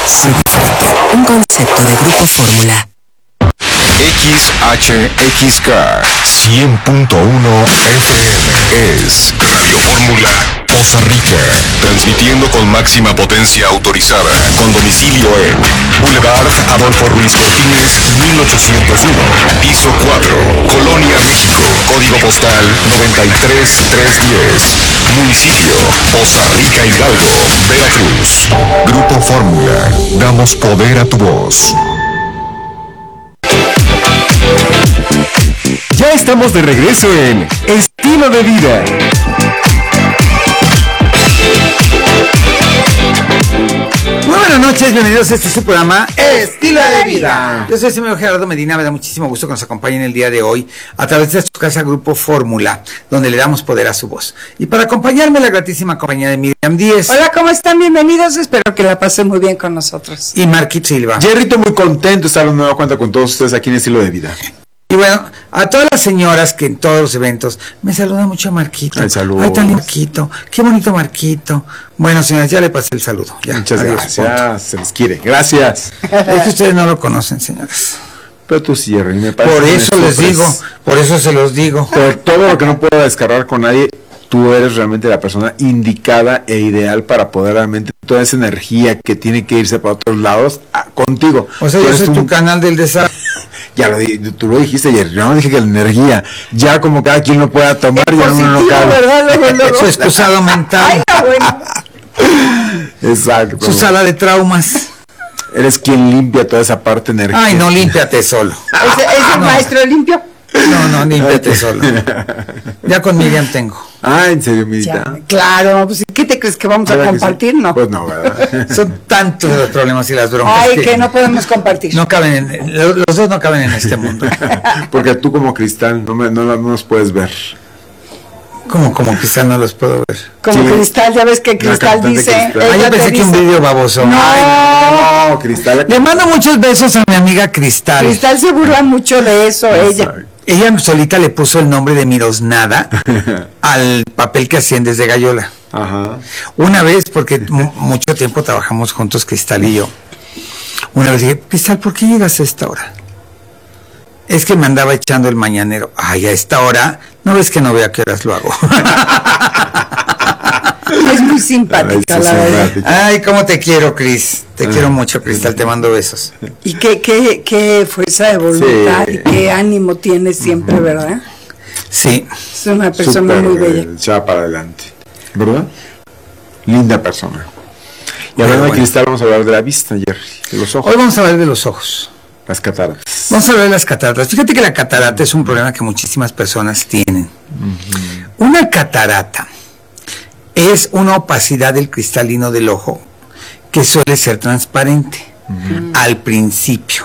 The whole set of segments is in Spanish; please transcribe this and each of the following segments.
Un concepto de Grupo Fórmula. XHXK 100.1 FM es Radio Fórmula Poza Rica, transmitiendo con máxima potencia autorizada, con domicilio en Boulevard Adolfo Ruiz Cortines, 1801, piso 4, Colonia, México, código postal 93310, municipio Poza Rica, Hidalgo, Veracruz. Grupo Fórmula, damos poder a tu voz. Ya estamos de regreso en Estilo de Vida. Muy buenas noches, bienvenidos a este su programa Estilo de Vida. Yo soy el señor Gerardo Medina, me da muchísimo gusto que nos acompañen el día de hoy a través de su casa Grupo Fórmula, donde le damos poder a su voz. Y para acompañarme la gratísima compañía de Miriam Díez. Hola, ¿cómo están? Bienvenidos, espero que la pasen muy bien con nosotros. Y Marquito Silva. Jerrito, muy contento de estar de nueva cuenta con todos ustedes aquí en Estilo de Vida. Y bueno, a todas las señoras que en todos los eventos me saluda mucho Marquito. El saludo. Ay, tan lindo Marquito, qué bonito Marquito. Bueno, señoras, ya le pasé el saludo. Ya, muchas adiós, gracias, punto. se les quiere, gracias. Es que ustedes no lo conocen, señoras. Pero tú sí, Jerry, me parece. Por eso les sorpresa. digo, por eso se los digo. Por todo lo que no puedo descargar con nadie, tú eres realmente la persona indicada e ideal para poder realmente toda esa energía que tiene que irse para otros lados contigo. O sea, Tú yo eres soy tu canal del desastre. Ya tú lo dijiste ayer, yo no dije que la energía, ya como cada quien lo pueda tomar, ya uno no cabe. ¿Verdad? Su excusado mental. Ay, bueno. Exacto. Su sala de traumas. Eres quien limpia toda esa parte energética. Ay, no, límpiate solo. ¿Es el maestro limpio? No, límpiate solo. Ya con Miriam tengo. Ah, ¿en serio, Mirita? Ya, claro, pues ¿qué te crees que vamos a ¿Verdad que compartir? sí? No. Pues no, ¿verdad? Son tantos los problemas y las broncas. Ay, que no podemos compartir. No caben los dos no caben en este mundo. Porque tú como cristal no nos puedes ver. Como Cristal no los puedo ver. Como Sí. Cristal, ya ves que Cristal cantante dice. Cristal. Ay, ella yo te pensé que un dice- vídeo baboso. No. Ay, No, Cristal. le mando muchos besos a mi amiga Cristal. Cristal se burla mucho de eso, ella. Exacto. Ella solita le puso el nombre de Mirosnada al papel que hacían desde Gallola. Ajá. Una vez, porque mucho tiempo trabajamos juntos, Cristal y yo. Una vez dije, Cristal, ¿por qué llegas a esta hora? Es que me andaba echando el mañanero. Ay, a esta hora, ¿no ves que no veo a qué horas lo hago? Es muy simpática, Ay, sí, la verdad. simpática. Ay, cómo te quiero, Cris. Te quiero mucho, Cristal, te mando besos. Y qué fuerza de voluntad Sí. y qué ánimo tiene siempre, ¿verdad? Sí, Es una persona Súper, muy bella. echada para adelante. ¿Verdad? Linda persona. Y hablando de bueno. Cristal, vamos a hablar de la vista, Jerry. De los ojos. hoy vamos a hablar de los ojos. Las cataratas. Vamos a hablar de las cataratas. Fíjate que la catarata es un problema que muchísimas personas tienen. Una catarata es una opacidad del cristalino del ojo que suele ser transparente al principio.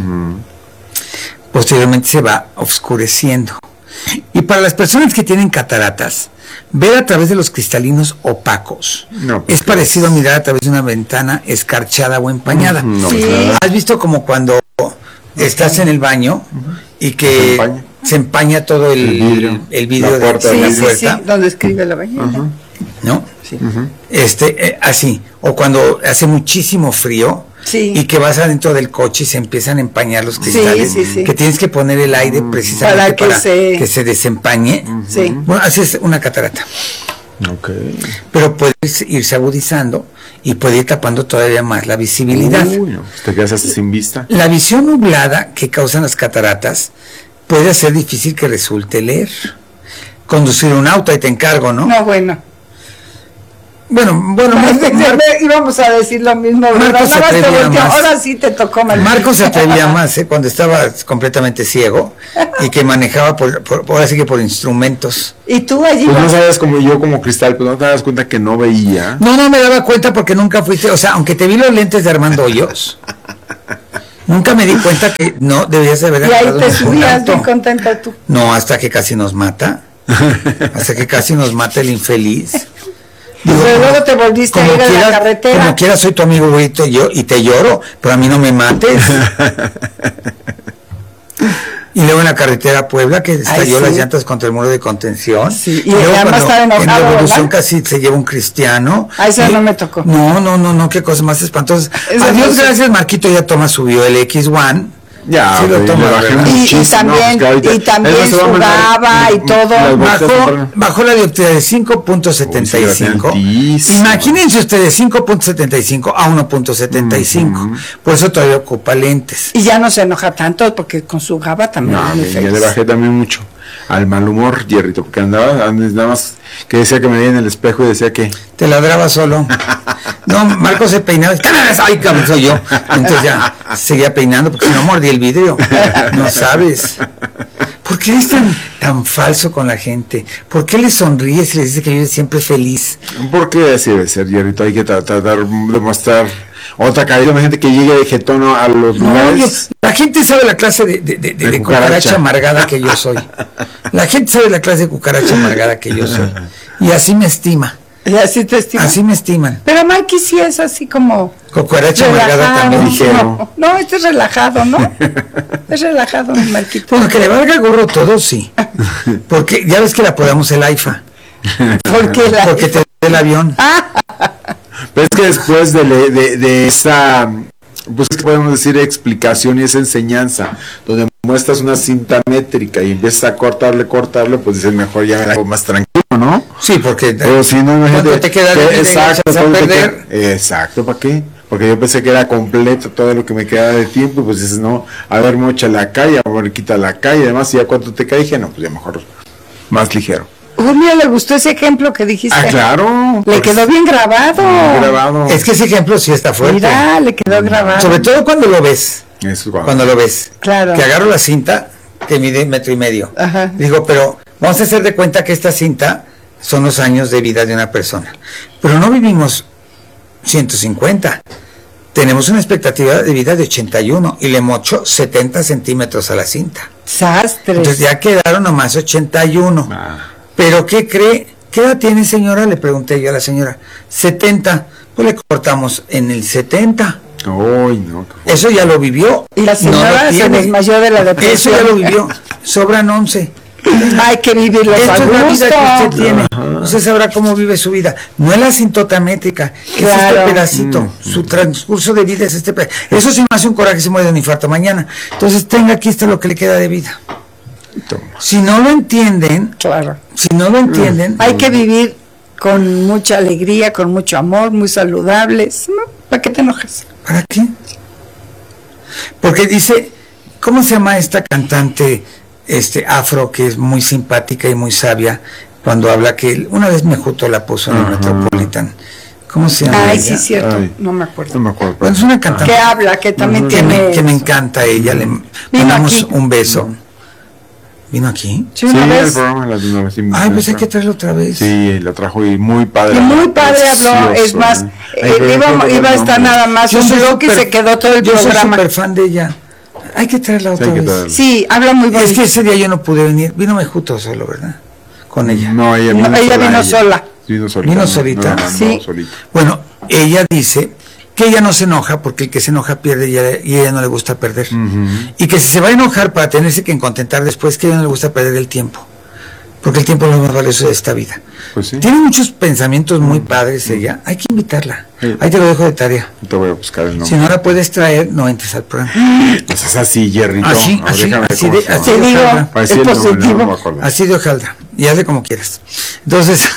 Posteriormente se va oscureciendo. Y para las personas que tienen cataratas, ver a través de los cristalinos opacos No, pues, es parecido a mirar a través de una ventana escarchada o empañada. No, Sí. nada. ¿Has visto como cuando estás en el baño y que se empaña todo el vidrio La puerta de Sí, la sí, sí, puerta? donde escribe la ballena. ¿No? Sí. Así. O cuando hace muchísimo frío Sí. y que vas adentro del coche y se empiezan a empañar los cristales, sí, sí. que tienes que poner el aire precisamente Para que que se desempañe. Sí. Bueno, así es una catarata. Ok. Pero puede irse agudizando y puede ir tapando todavía más la visibilidad. Uy, no, te quedas hasta sin vista. La visión nublada que causan las cataratas puede hacer difícil que resulte leer. Conducir un auto, ahí te encargo, ¿no? No, bueno. Bueno, Íbamos a decir lo mismo, ¿verdad? Marcos se Nada más te atrevía volteó. más. Ahora sí te tocó, Marcos se atrevía más, cuando estaba completamente ciego y que manejaba ahora sí que por instrumentos. Y tú allí Pues no vas. sabes como yo, como Cristal, pues no te das cuenta que no veía. No me daba cuenta porque nunca fuiste, o sea, aunque te vi los lentes de Armando Hoyos, nunca me di cuenta que no debías de haber Y ahí agarrado te un subías auto. bien contenta tú. No, hasta que casi nos mata. Hasta que casi nos mata el infeliz. Digo, Pero luego te volviste a ir a la carretera. Como quiera, soy tu amigo, güey, y te lloro, pero a mí no me mates. Y luego en la carretera a Puebla, que estalló sí. las llantas contra el muro de contención. Sí, y luego además estaba en enojado, Revolución ¿verdad? casi se lleva un cristiano. A esa no me tocó. No, qué cosa más espantosa. Esa Adiós, no sé. gracias, Marquito ya subió el X1. Ya, Sí lo güey, toma, le bajé ¿verdad? muchísimo, también- pues, que y también eso se va a mandar- sudaba y todo. las botas temprano. Bajó la dioptría de 5.75. Uy, sí, altísimo. Imagínense ustedes 5.75 a 1.75. Por eso todavía ocupa lentes. Y ya no se enoja tanto porque con su GABA también No, viene ya feliz. le bajé también mucho al mal humor, Jerrito, porque andaba antes nada más que decía que me veía en el espejo y decía que Te ladraba solo. No, Marco se peinaba. ¡Ay, cabrón, soy yo! Entonces ya seguía peinando porque si no mordí el vidrio. No sabes. ¿Por qué eres tan falso con la gente? ¿Por qué le sonríes y le dices que vives siempre feliz? ¿por qué así debe ser, Jerrito? Hay que tratar de mostrar otra calidad. Imagínate que llegue de jetono a los No, lugares. la gente sabe la clase de cucaracha. cucaracha amargada que yo soy. La gente sabe la clase de cucaracha amargada que yo soy. Y así me estima. Y así te estima. Así me estiman. Pero Mikey sí es así como Cucaracha amargada relajado. también. Ligero. No, este es relajado, ¿no? Es relajado, mi Marquito. Bueno, que le valga gorro todo, sí. Porque ya ves que le apodamos el AIFA. Porque Porque te da el avión. Pero es que después de esa, pues que podemos decir explicación y esa enseñanza, donde muestras una cinta métrica y empiezas a cortarle, pues dices mejor ya me la hago más tranquilo, ¿no? Sí, porque Pero si no, imagínate. cuando te queda de vida y exacto, echas a todo te perder. exacto, ¿para qué? Porque yo pensé que era completo todo lo que me quedaba de tiempo, y pues dices, no, a ver, mocha la calle, a ver, quita la calle, además, y ya cuánto te cae, dije, no, pues ya mejor, más ligero. Julio le gustó ese ejemplo que dijiste. Ah, claro. Le quedó bien grabado. bien grabado. Es que ese ejemplo sí está fuerte. Mira, le quedó grabado. Sobre todo cuando lo ves. Eso, Cuando lo ves. Claro. Que agarro la cinta que mide 1.5 metros. Ajá. Digo, pero vamos a hacer de cuenta que esta cinta son los años de vida de una persona. Pero no vivimos 150. Tenemos una expectativa de vida de 81 y le mocho 70 centímetros a la cinta. Sastres. Entonces ya quedaron nomás 81. ¿Pero qué cree? ¿Qué edad tiene, señora? Le pregunté yo a la señora. 70. Pues le cortamos en el 70. Uy, no. Eso ya lo vivió. Y la señora No lo se tiene. desmayó de la Eso depresión. ya lo vivió. Sobran 11. Hay que vivirlo Esto a es la vida gusto. que usted tiene. Usted sabrá cómo vive su vida. No es la asintota métrica, es Claro. este pedacito. Su transcurso de vida es este pedacito. Eso sí me hace un coraje, se muere de un infarto mañana. Entonces tenga aquí está lo que le queda de vida. Si no lo entienden, Claro. hay Hay que vivir con mucha alegría, con mucho amor, muy saludables. ¿No? ¿Para qué te enojas? ¿Para qué? Porque dice, ¿cómo se llama esta cantante afro que es muy simpática y muy sabia cuando habla que una vez Mejuto la puso en el Metropolitan? ¿Cómo se llama? Ay, ella? sí, cierto. Ay. No me acuerdo. No me acuerdo. Bueno, es una cantante Que habla, que también que tiene... me encanta ella. Le mandamos aquí. un beso. ¿Vino aquí? Sí, una el vez. programa la de una vez. Ay, pues hay que traerlo otra vez. Sí, la trajo y muy padre. Y muy padre habló, es Precioso, más, ¿eh? iba a estar nada más un bloque y se quedó todo el Yo soy programa. súper fan de ella. Hay que traerla otra hay que vez. traerla. Sí, habla muy Es bonito. que ese día yo no pude venir. Vino Mejuto solo, ¿verdad? Con ella. No, ella vino No, ella sola. vino sola. Vino solita. ¿Vino no, solita? no, Sí. solita. Bueno, ella dice que ella no se enoja porque el que se enoja pierde y a ella no le gusta perder. Y que si se va a enojar para tenerse que contentar después, que a ella no le gusta perder el tiempo. Porque el tiempo es lo más valioso de esta vida. Pues sí. Tiene muchos pensamientos muy padres ella. Hay que invitarla. Sí. Ahí te lo dejo de tarea. Te voy a buscar el nombre. Si no la puedes traer, no entres al programa. Pues es así, Jerrito. Así, A ver, así, déjame ver así cómo de- se llama. así Te digo, Para decir es el nombre, positivo. no me acuerdo. Así de hojaldra. Y hazle como quieras. Entonces,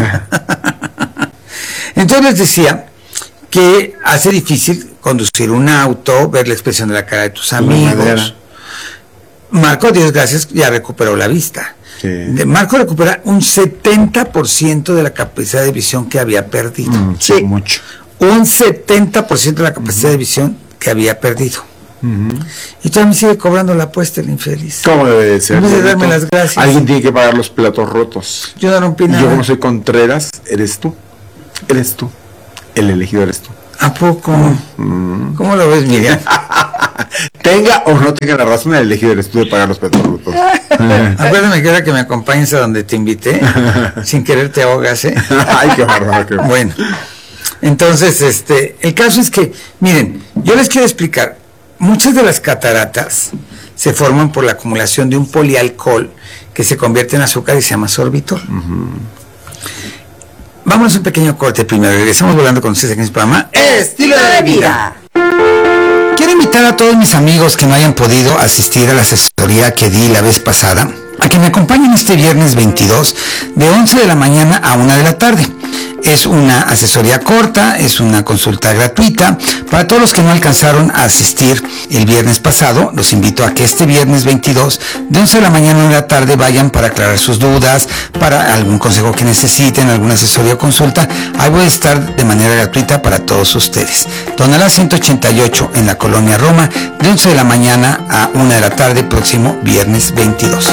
entonces decía que hace difícil conducir un auto, ver la expresión de la cara de tus amigos. madera. Marco, Dios gracias, ya recuperó la vista. Sí. Marco recupera un 70% de la capacidad de visión que había perdido. Sí, Sí. mucho. Un 70% de la capacidad de visión que había perdido. Y todavía me sigue cobrando la apuesta el infeliz. ¿Cómo debe de ser? En vez de Jerrito? darme las gracias. Alguien tiene que pagar los platos rotos. Yo no rompí Y nada. yo como soy Contreras, eres tú. Eres tú. El elegido eres tú. ¿A poco? ¿Cómo lo ves, Miriam? Tenga o no tenga la razón, el elegido eres tú de pagar los platos rotos. Acuérdame que era que me acompañes a donde te invité. Sin querer te ahogas, ¿eh? Ay, qué bárbaro. Bueno, entonces, el caso es que, miren, yo les quiero explicar, muchas de las cataratas se forman por la acumulación de un polialcohol que se convierte en azúcar y se llama sorbitol. Vámonos a un pequeño corte primero. Regresamos volando con ustedes aquí en este programa Estilo de Vida. Quiero invitar a todos mis amigos que no hayan podido asistir a la asesoría que di la vez pasada a que me acompañen este viernes 22 de 11 de la mañana a 1 de la tarde. Es una asesoría corta, es una consulta gratuita. Para todos los que no alcanzaron a asistir el viernes pasado, los invito a que este viernes 22 de 11 de la mañana a 1 de la tarde vayan para aclarar sus dudas, para algún consejo que necesiten, alguna asesoría o consulta. Ahí voy a estar de manera gratuita para todos ustedes. Tonalá 188 en la Colonia Roma, de 11 de la mañana a 1 de la tarde, próximo viernes 22.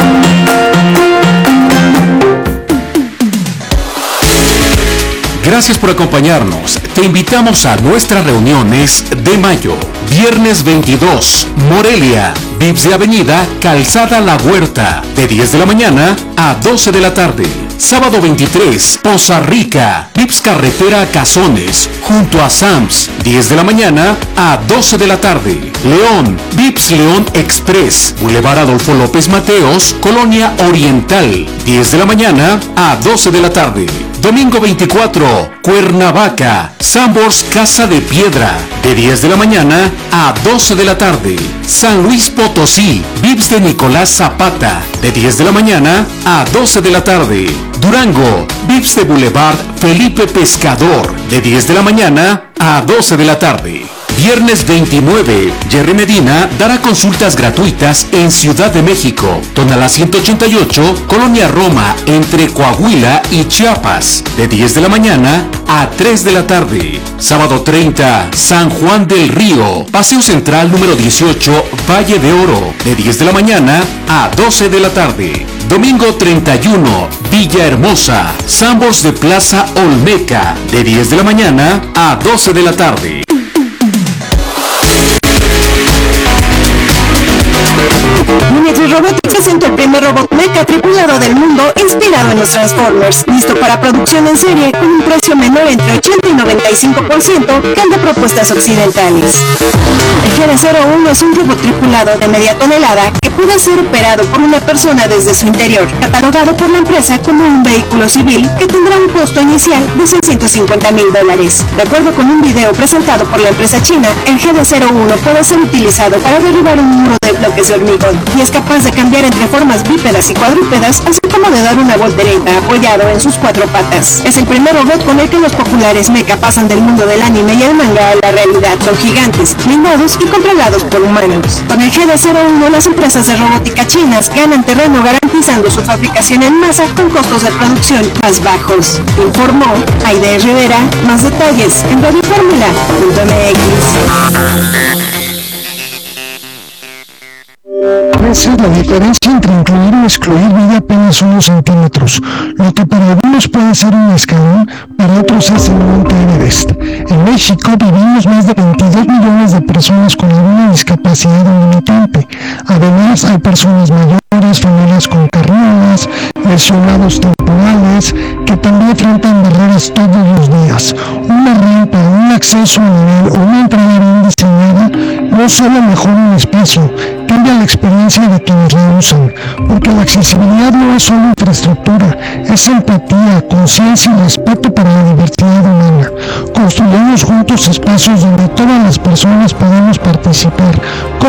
Gracias por acompañarnos. Te invitamos a nuestras reuniones de mayo. Viernes 22, Morelia, Vips de Avenida, Calzada La Huerta, de 10 de la mañana a 12 de la tarde. Sábado 23, Poza Rica, Vips Carretera Cazones, junto a Sams, 10 de la mañana a 12 de la tarde. León, Vips León Express, Boulevard Adolfo López Mateos, Colonia Oriental, 10 de la mañana a 12 de la tarde. Domingo 24, Cuernavaca, Sambors Casa de Piedra, de 10 de la mañana a 12 de la tarde. San Luis Potosí, Vips de Nicolás Zapata, de 10 de la mañana a 12 de la tarde. Durango, Vips de Boulevard Felipe Pescador, de 10 de la mañana a 12 de la tarde. Viernes 29, Jerry Medina dará consultas gratuitas en Ciudad de México, Tonalá 188, Colonia Roma, entre Coahuila y Chiapas, de 10 de la mañana a 3 de la tarde. Sábado 30, San Juan del Río, Paseo Central número 18, Valle de Oro, de 10 de la mañana a 12 de la tarde. Domingo 31, Villahermosa, Sambors de Plaza Olmeca, de 10 de la mañana a 12 de la tarde. Miniature Robotics presentó el primer robot mecha tripulado del mundo inspirado en los Transformers, listo para producción en serie con un precio menor entre 80 y 95% que el de propuestas occidentales. El GD-01 es un robot tripulado de media tonelada que puede ser operado por una persona desde su interior, catalogado por la empresa como un vehículo civil que tendrá un costo inicial de $650,000. De acuerdo con un video presentado por la empresa china, el GD-01 puede ser utilizado para derribar un muro de bloques de hormigón y es capaz de cambiar entre formas bípedas y cuadrúpedas, así como de dar una voltereta apoyado en sus 4 patas. Es el primer robot con el que los populares mecha pasan del mundo del anime y el manga a la realidad. Son gigantes, blindados y controlados por humanos. Con el GD-01 las empresas de robótica chinas ganan terreno garantizando su fabricación en masa con costos de producción más bajos. Informó Aide Rivera. Más detalles en radioformula.mx. A veces la diferencia entre incluir o excluir mide apenas unos centímetros. Lo que para algunos puede ser un escalón, para otros es el Monte Everest. En México vivimos más de 22 millones de personas con alguna discapacidad o limitante. Además hay personas mayores, familias con carriolas, lesionados temporales, que también enfrentan barreras todos los días. Una rampa, un acceso a nivel o una entrada bien diseñada no solo mejora un espacio, cambia la experiencia de quienes la usan, porque la accesibilidad no es solo infraestructura, es empatía, conciencia y respeto para la diversidad humana. Construyamos juntos espacios donde todas las personas podemos participar,